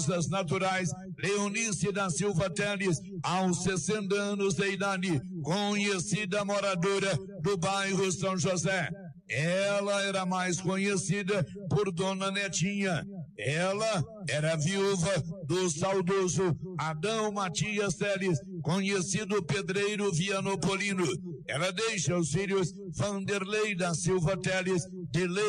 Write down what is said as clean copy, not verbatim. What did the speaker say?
naturais, Leonice da Silva Teles, aos 60 anos de idade, conhecida moradora do bairro São José. Ela era mais conhecida por Dona Netinha. Ela era viúva do saudoso Adão Matias Teles, conhecido pedreiro vianopolino. Ela deixa os filhos Vanderlei da Silva Teles,